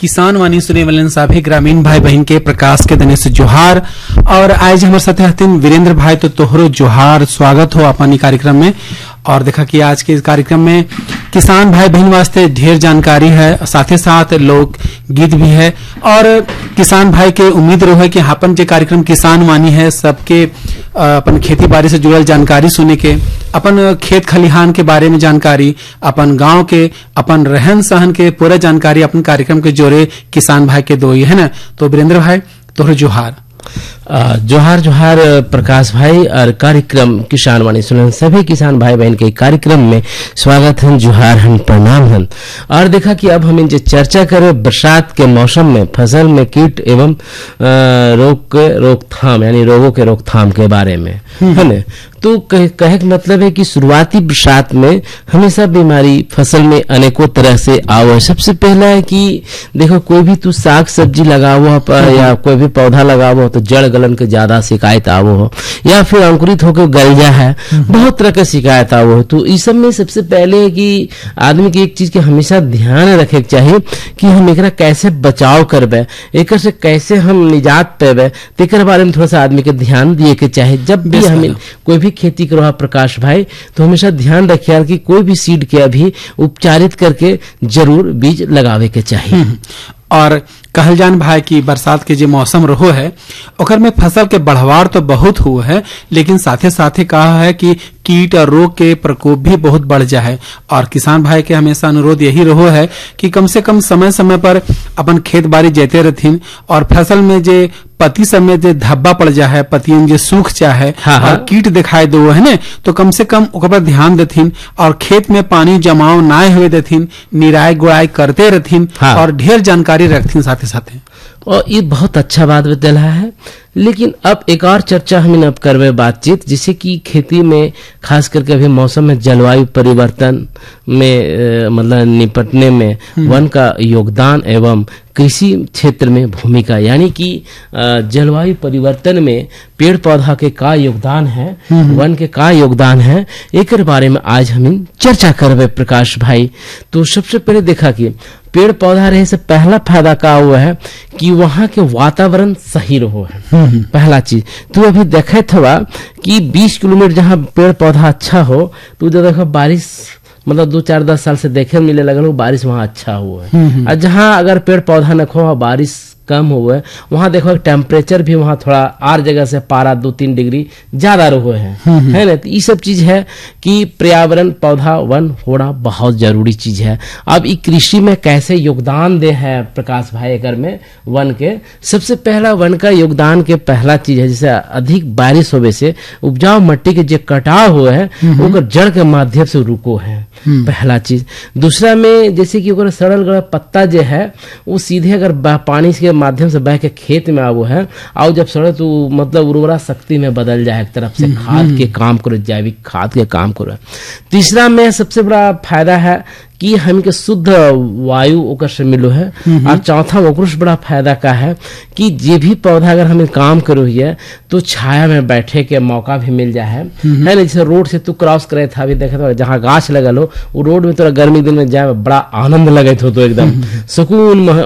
किसान वाणी सुने वाले सभी ग्रामीण भाई बहन के प्रकाश के दने से जोहार। और आज हमारे साथ हथिन वीरेंद्र भाई, तो तोहरो जोहार, स्वागत हो अपन कार्यक्रम में। और देखा कि आज के इस कार्यक्रम में किसान भाई बहन वास्ते ढेर जानकारी है, साथ ही साथ लोक गीत भी है। और किसान भाई के उम्मीद रहो है कि अपन जो कार्यक्रम किसान वाणी है सबके अपन खेती बाड़ी से जुड़ल जानकारी सुने के, अपन खेत खलिहान के बारे में जानकारी, अपन गांव के, अपन रहन सहन के पूरा जानकारी अपन कार्यक्रम के जोरे किसान भाई के दो ही है ना। तो वीरेंद्र भाई तोहर जोहार। जोहार जोहार प्रकाश भाई। और कार्यक्रम किसान वाणी सुनन सभी किसान भाई बहन के कार्यक्रम में स्वागत है, जोहार है, प्रणाम है। और देखा कि अब हम जो चर्चा करें बरसात के मौसम में फसल में कीट एवं रोकथाम यानी रोगों के रोकथाम के बारे में है ना। तो कहे का मतलब है कि शुरुआती बरसात में हमेशा बीमारी फसल में अनेकों तरह से आवो। सबसे पहला है कि देखो कोई भी तू साग सब्जी लगावो या कोई भी पौधा लगावो तो जड़ गलन के ज्यादा शिकायत आवो हो, या फिर अंकुरित होकर गल जा है, बहुत तरह का शिकायत आवो हो। तो इस सब में सबसे पहले है कि आदमी की एक चीज के हमेशा ध्यान रखे चाहिए कि हम एकरा कैसे बचाव करबे, एक से कैसे हम निजात पेबे, तेकर बारे में थोड़ा सा आदमी के ध्यान दिए के चाहे। जब भी हम कोई भी खेती करो प्रकाश भाई, तो हमेशा ध्यान रखिए कि कोई भी सीड के अभी उपचारित करके जरूर बीज लगावे के चाहिए। और कहल जान भाई कि बरसात के जो मौसम रहो है ओकर में फसल के बढ़वार तो बहुत हुआ है, लेकिन साथे साथे कहा है कि कीट और रोग के प्रकोप भी बहुत बढ़ जा है। और किसान भाई के हमेशा अनुरोध यही रहो है कि कम से कम समय समय पर अपन खेत बाड़ी जेते रहथिन, और फसल में जे पति समय जे धब्बा पड़ जा है, पतियन जे सूख जा है और कीट दिखाई दो है ना, तो कम से कम ओकर पर ध्यान देथिन और खेत में पानी जमाव ना हुए देथिन, निराई गुड़ाई करते रहथिन और ढेर जानकारी रखथिन साथे साथे। और ये बहुत अच्छा बात बतला है। लेकिन अब एक और चर्चा हम अब करवे बातचीत, जिसे कि खेती में खास करके अभी मौसम में जलवायु परिवर्तन में मतलब निपटने में वन का योगदान एवं कृषि क्षेत्र में भूमिका, यानी कि जलवायु परिवर्तन में पेड़ पौधा के का योगदान है, वन के का योगदान है, एक बारे में आज हम चर्चा करवे प्रकाश भाई। तो सबसे पहले देखा कि पेड़ पौधा रहे से पहला फायदा का हुआ है कि वहां के वातावरण सही रहो है। पहला चीज तू अभी देखे था कि 20 किलोमीटर जहां पेड़ पौधा अच्छा हो, तो देखो बारिश मतलब 2-4-10 साल से देखे मिले लगल हो बारिश वहां अच्छा हुआ है। और जहां अगर पेड़ पौधा न खो बारिश कम हुआ है, वहां देखो टेम्परेचर भी वहां थोड़ा आर जगह से पारा 2-3 डिग्री ज्यादा रहो है ना। तो ये सब चीज है कि पर्यावरण पौधा वन होना बहुत जरूरी चीज है। अब ये कृषि में कैसे योगदान दे है प्रकाश भाई अगर में वन के, सबसे पहला वन का योगदान के पहला चीज है जैसे अधिक बारिश होवे से उपजाऊ मिट्टी के जो कटाव हुए है वो जड़ के माध्यम से रुको है, पहला चीज। दूसरा में जैसे कि सड़ल गड़ा पत्ता जो है वो सीधे अगर पानी के माध्यम से बह के खेत में आवो है, और जब सड़े तो मतलब उर्वरा शक्ति में बदल जाए, एक तरफ से खाद के काम करो, जैविक खाद के काम करो। तीसरा में सबसे बड़ा फायदा है कि हमके शुद्ध वायु ओकर से मिलो है। और चौथा ओकर से बड़ा फायदा का है कि जे भी पौधा अगर हमें काम करो है तो छाया में बैठे के मौका भी मिल जाए है ना। जैसे रोड से तू क्रॉस करे था, अभी देखे तो जहाँ गाछ लगल हो वो रोड में तोरा गर्मी दिन में जाए में बड़ा आनंद लगे तो एकदम सुकून